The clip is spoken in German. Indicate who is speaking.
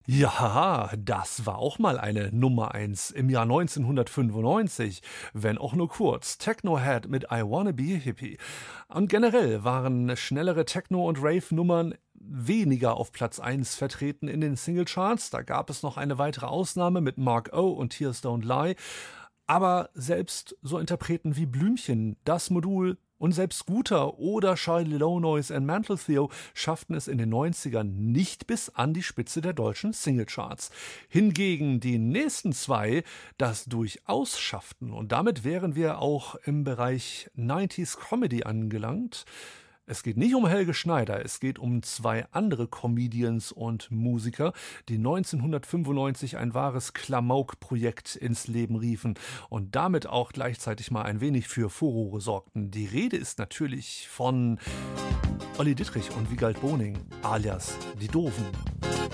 Speaker 1: Ja, das war auch mal eine Nummer eins im Jahr 1995, wenn auch nur kurz. Techno-Head mit I Wanna Be a Hippie. Und generell waren schnellere Techno- und Rave-Nummern weniger auf Platz eins vertreten in den Singlecharts. Da gab es noch eine weitere Ausnahme mit Mark O und Tears Don't Lie. Aber selbst so Interpreten wie Blümchen, Das Modul und selbst Scooter oder Charlie Low Noise and Mantle Theo schafften es in den 90ern nicht bis an die Spitze der deutschen Singlecharts. Hingegen die nächsten zwei das durchaus schafften. Und damit wären wir auch im Bereich 90s Comedy angelangt. Es geht nicht um Helge Schneider, es geht um zwei andere Comedians und Musiker, die 1995 ein wahres Klamauk-Projekt ins Leben riefen und damit auch gleichzeitig mal ein wenig für Furore sorgten. Die Rede ist natürlich von Olli Dittrich und Wiegald Boning, alias die Doofen.